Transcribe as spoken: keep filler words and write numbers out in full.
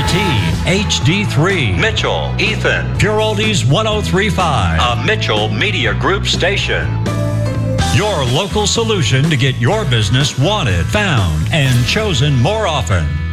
T H D three. Mitchell, Ethan. Pure Oldies one oh three point five. A Mitchell Media Group station. Your local solution to get your business wanted, found, and chosen more often.